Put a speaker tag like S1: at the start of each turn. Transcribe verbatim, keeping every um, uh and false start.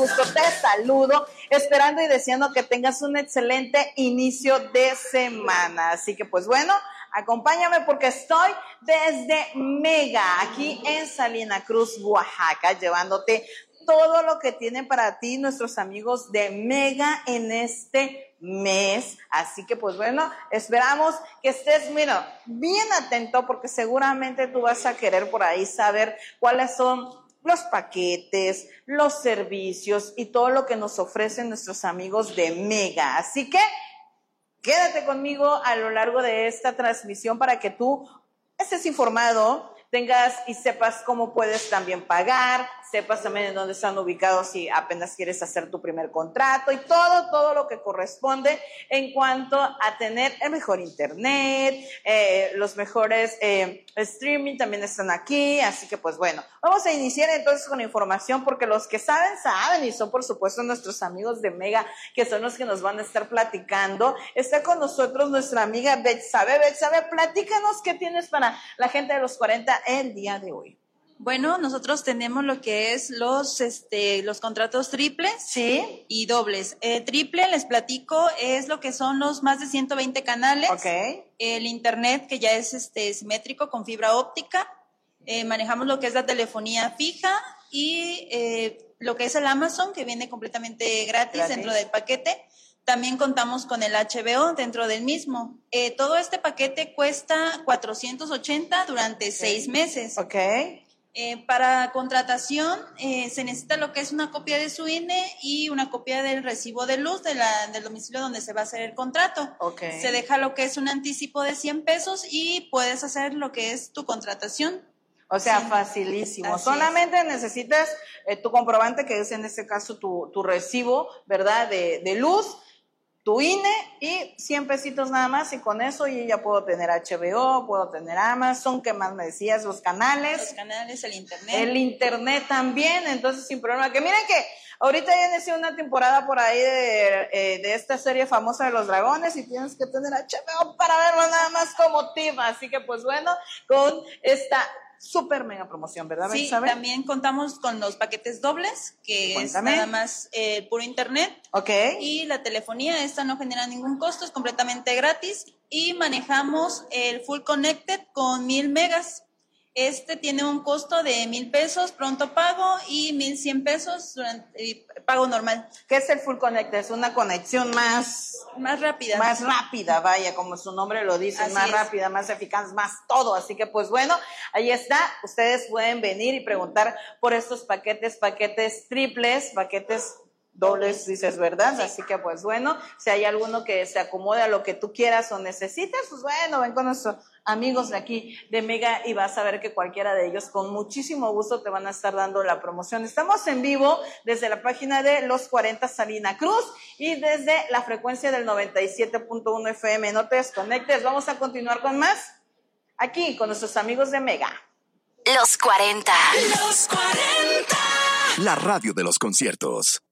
S1: Gusto, te saludo, esperando y deseando que tengas un excelente inicio de semana. Así que pues bueno, acompáñame porque estoy desde Mega, aquí en Salina Cruz, Oaxaca, llevándote todo lo que tienen para ti nuestros amigos de Mega en este mes. Así que pues bueno, esperamos que estés, mira, bien atento porque seguramente tú vas a querer por ahí saber cuáles son los paquetes, los servicios y todo lo que nos ofrecen nuestros amigos de Mega. Así que quédate conmigo a lo largo de esta transmisión para que tú estés informado, tengas y sepas cómo puedes también pagar, sepas también en dónde están ubicados si apenas quieres hacer tu primer contrato y todo, todo lo que corresponde en cuanto a tener el mejor internet, eh, los mejores eh, streaming también están aquí, así que pues bueno, vamos a iniciar entonces con información porque los que saben, saben y son por supuesto nuestros amigos de Mega, que son los que nos van a estar platicando. Está con nosotros nuestra amiga Betsabe. Betsabe, platícanos qué tienes para la gente de los cuarenta el día de hoy.
S2: Bueno, nosotros tenemos lo que es los este los contratos triples,
S1: ¿sí?,
S2: y dobles. Eh, triple, les platico, es lo que son los más de ciento veinte canales.
S1: Okay.
S2: El internet, que ya es este simétrico con fibra óptica. Eh, manejamos lo que es la telefonía fija y eh, lo que es el Amazon, que viene completamente gratis, gratis dentro del paquete. También contamos con el H B O dentro del mismo. Eh, todo este paquete cuesta cuatrocientos ochenta durante okay. seis meses.
S1: Ok.
S2: Eh, para contratación eh, se necesita lo que es una copia de su I N E y una copia del recibo de luz de la, del domicilio donde se va a hacer el contrato.
S1: Okay.
S2: Se deja lo que es un anticipo de cien pesos y puedes hacer lo que es tu contratación.
S1: O sea, sí, facilísimo. Así solamente es. Necesitas eh, tu comprobante, que es en este caso tu, tu recibo, ¿verdad? De, de luz, tu I N E y cien pesitos nada más, y con eso yo ya puedo tener H B O, puedo tener Amazon. ¿Qué más me decías? Los canales.
S2: Los canales, el internet.
S1: El internet también, entonces sin problema. Que miren que ahorita ya inició una temporada por ahí de, eh, de esta serie famosa de los dragones y tienes que tener H B O para verlo nada más como tip. Así que pues bueno, con esta súper mega promoción, ¿verdad?
S2: Sí,
S1: ¿sabe?
S2: También contamos con los paquetes dobles, que Cuéntame. es nada más eh, puro internet.
S1: Ok.
S2: Y la telefonía, esta no genera ningún costo, es completamente gratis. Y manejamos el Full Connected con mil megas. Este tiene un costo de mil pesos pronto pago y mil cien pesos durante eh, pago normal.
S1: ¿Qué es el Full Connect? Es una conexión más...
S2: Más rápida.
S1: Más rápida, vaya, como su nombre lo dice, Así más es. rápida, más eficaz, más todo. Así que pues bueno, ahí está. Ustedes pueden venir y preguntar por estos paquetes, paquetes triples, paquetes dobles, dices, ¿verdad? Sí. Así que pues bueno, si hay alguno que se acomode a lo que tú quieras o necesites, pues bueno, ven con nuestros amigos de aquí de Mega y vas a ver que cualquiera de ellos con muchísimo gusto te van a estar dando la promoción. Estamos en vivo desde la página de Los cuarenta Salina Cruz y desde la frecuencia del noventa y siete punto uno F M. No te desconectes, vamos a continuar con más aquí con nuestros amigos de Mega.
S3: Los cuarenta.
S4: Los cuarenta. La radio de los conciertos.